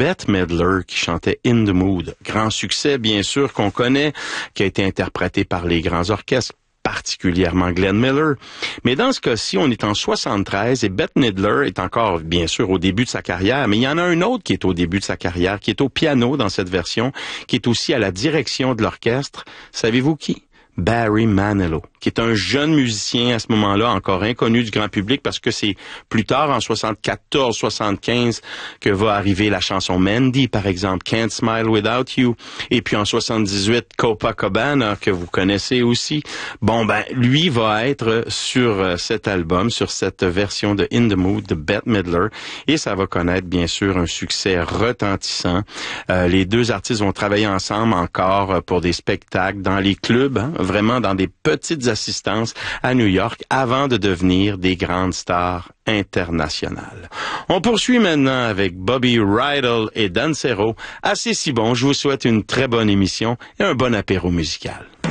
Bette Midler qui chantait In the Mood. Grand succès, bien sûr, qu'on connaît, qui a été interprété par les grands orchestres, particulièrement Glenn Miller. Mais dans ce cas-ci, on est en 73 et Bette Midler est encore, bien sûr, au début de sa carrière, mais il y en a un autre qui est au début de sa carrière, qui est au piano dans cette version, qui est aussi à la direction de l'orchestre. Savez-vous qui? Barry Manilow, qui est un jeune musicien à ce moment-là, encore inconnu du grand public, parce que c'est plus tard, en 74-75, que va arriver la chanson Mandy, par exemple, Can't Smile Without You, et puis en 78, Copacabana, que vous connaissez aussi. Bon, ben, lui va être sur cet album, sur cette version de In the Mood de Bette Midler, et ça va connaître, bien sûr, un succès retentissant. Les deux artistes vont travailler ensemble encore pour des spectacles dans les clubs, hein, vraiment dans des petites assistances à New York avant de devenir des grandes stars internationales. On poursuit maintenant avec Bobby Rydell et Dancero. Assez si bon, je vous souhaite une très bonne émission et un bon apéro musical.